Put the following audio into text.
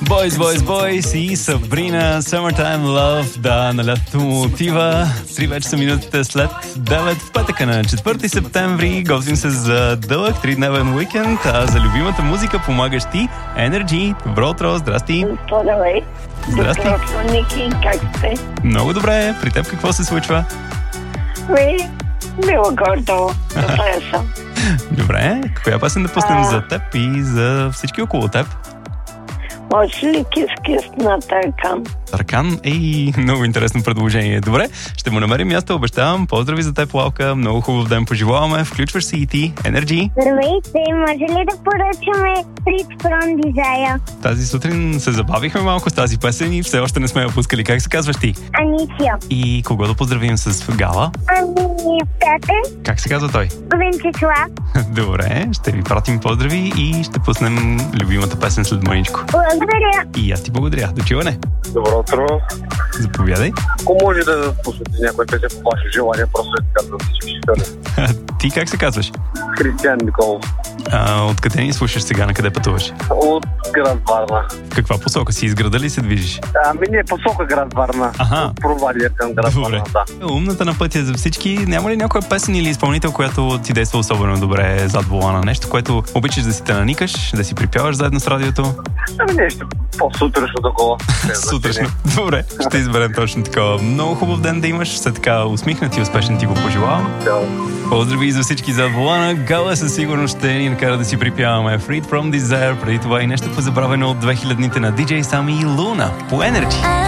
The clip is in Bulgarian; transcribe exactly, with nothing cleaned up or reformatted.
Boys, Boys, Boys и Сабрина, Summertime Love, да, на лятото му отива. Три вече са минутите след девет в петъка на четвърти септември. Готвим се за дълъг тридневен уикенд, а за любимата музика помагаш ти, Energy. Добро утро, здрасти. Здравей. Здрасти. Добро утро, Ники, как сте? Много добре, при теб какво се случва? Ми, мило гордо, добре съм. Добре, коя песен да пуснем А. за теб и за всички около теб? Може ли кис-кис на Таркан? Таркан? Ей, много интересно предложение. Добре, ще му намерим място, обещавам. Поздрави за теб, Лалка. Много хубав ден пожелаваме. Включваш се и ти. Energy. Здравейте, може ли да поръчаме Street from Desire? Тази сутрин се забавихме малко с тази песен и все още не сме я пускали. Как се казваш ти? Анисия. И кого да поздравим с Гала? Ами, Петър, Как се казва той? Венцеслав, Добре, ще ви пратим поздрави и ще пуснем любимата песен след мъничко. благодаря. И аз ти благодаря. До чуване. Добро утро. Заповядай. Ако може да послушате някоя песен по ваше желание, просто е така за всички шофьори. Ти как се казваш? Християн Николов. А, откъде ни слушаш сега? На къде пътуваш? От град Варна. В каква посока си? Из града ли се движиш? Ами не, посока град Варна. Аха. От Провадия към град Добре. Варна, да. Умната на пътя за всички. Няма ли някоя песен или изпълнител, която ти действа особено добре зад волана? Нещо, което обичаш да си те наникаш, да си припяваш заедно с радиото? Ами нещо по-сутрешно такова. Сутрешно. Добре, ще изберем точно такова. Много хубав ден да имаш. Все така усмихнат и успешен ти го пожелавам. Чао. Поздрави и за всички зад волана. Гала със сигурност ще ни накара да си припяваме Freed from Desire. Преди това и нещо позабравено от две хилядните на ди джей Сами и Луна по Energy.